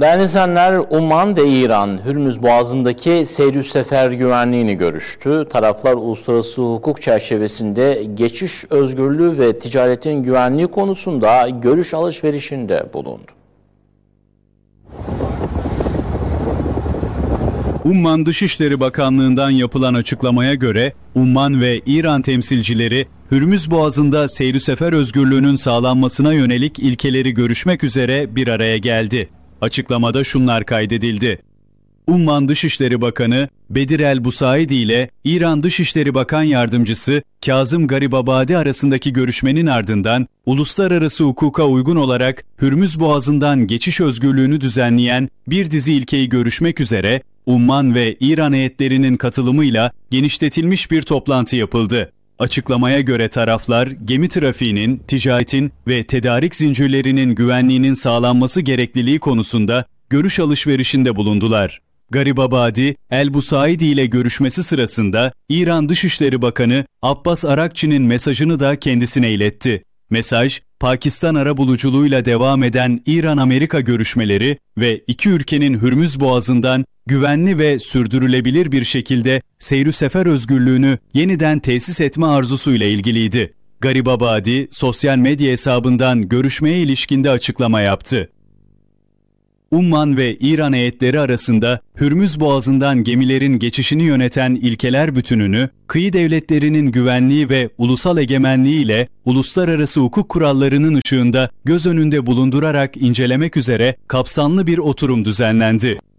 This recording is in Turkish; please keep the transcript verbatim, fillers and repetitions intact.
Değerli izleyenler, Umman ve İran, Hürmüz Boğazı'ndaki seyir sefer güvenliğini görüştü. Taraflar uluslararası hukuk çerçevesinde geçiş özgürlüğü ve ticaretin güvenliği konusunda görüş alışverişinde bulundu. Umman Dışişleri Bakanlığı'ndan yapılan açıklamaya göre Umman ve İran temsilcileri Hürmüz Boğazı'nda seyir sefer özgürlüğünün sağlanmasına yönelik ilkeleri görüşmek üzere bir araya geldi. Açıklamada şunlar kaydedildi. Umman Dışişleri Bakanı Bedir el-Busaidi ile İran Dışişleri Bakan Yardımcısı Kazım Garibabadi arasındaki görüşmenin ardından uluslararası hukuka uygun olarak Hürmüz Boğazı'ndan geçiş özgürlüğünü düzenleyen bir dizi ilkeyi görüşmek üzere Umman ve İran heyetlerinin katılımıyla genişletilmiş bir toplantı yapıldı. Açıklamaya göre taraflar gemi trafiğinin, ticaretin ve tedarik zincirlerinin güvenliğinin sağlanması gerekliliği konusunda görüş alışverişinde bulundular. Garibabadi, el-Busaidi ile görüşmesi sırasında İran Dışişleri Bakanı Abbas Arakçı'nın mesajını da kendisine iletti. Mesaj, Pakistan arabuluculuğuyla devam eden İran-Amerika görüşmeleri ve iki ülkenin Hürmüz Boğazı'ndan güvenli ve sürdürülebilir bir şekilde seyir sefer özgürlüğünü yeniden tesis etme arzusuyla ilgiliydi. Garibabadi, sosyal medya hesabından görüşmeye ilişkinde açıklama yaptı. Umman ve İran heyetleri arasında Hürmüz Boğazı'ndan gemilerin geçişini yöneten ilkeler bütününü, kıyı devletlerinin güvenliği ve ulusal egemenliği ile uluslararası hukuk kurallarının ışığında göz önünde bulundurarak incelemek üzere kapsamlı bir oturum düzenlendi.